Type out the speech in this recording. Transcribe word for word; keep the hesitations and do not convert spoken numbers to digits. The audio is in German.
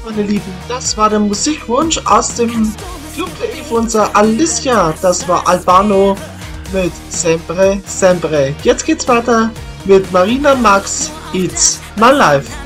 meine Lieben, das war der Musikwunsch aus dem Club von unserer Alicia. Das war Albano mit Sempre, Sempre. Jetzt geht's weiter mit Marina Max, It's My Life.